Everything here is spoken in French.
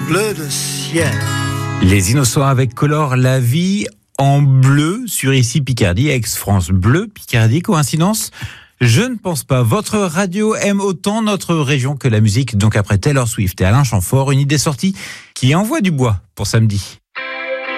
bleu de ciel. Les Innocents avec Color la vie en bleu sur ici Picardie, ex-France Bleu, Picardie, coïncidence? Je ne pense pas. Votre radio aime autant notre région que la musique. Donc après Taylor Swift et Alain Chamfort, une idée sortie qui envoie du bois pour samedi.